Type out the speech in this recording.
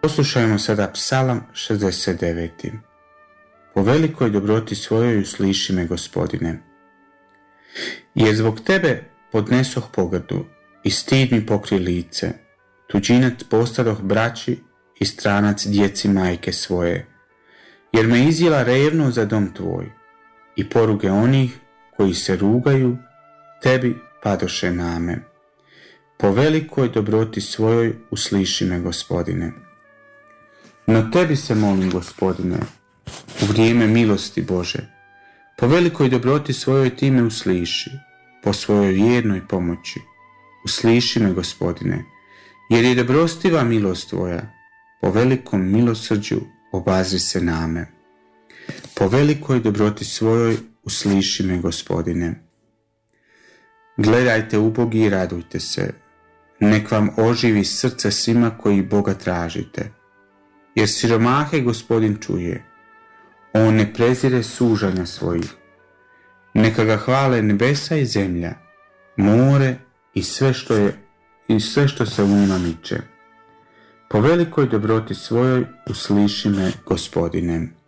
Poslušajmo sada Psalam 69. Po velikoj dobroti svojoj usliši me, Gospodine. Jer zbog tebe podnesoh pogrdu i stid mi pokri lice, tuđinac postadoh braći i stranac djeci majke svoje, jer me izjela revno za dom tvoj i poruge onih koji se rugaju tebi padoše na me. Po velikoj dobroti svojoj usliši me, Gospodine. No tebi se molim, Gospodine, u vrijeme milosti Bože. Po velikoj dobroti svojoj ti me usliši, po svojoj vjernoj pomoći. Usliši me, Gospodine, jer je dobrostiva milost tvoja. Po velikom milosrđu obazri se na me. Po velikoj dobroti svojoj usliši me, Gospodine. Gledajte ubogi i radujte se. Nek vam oživi srce svima koji Boga tražite. Jer siromahe Gospodin čuje. On ne prezire sužanja svojih. Neka ga hvale nebesa i zemlja, more i sve što se u njima miče. Po velikoj dobroti svojoj usliši me, Gospodine.